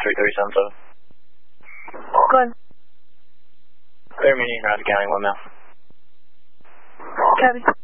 3377. Go ahead. Clear meeting, Roger County, 1 mile. Copy.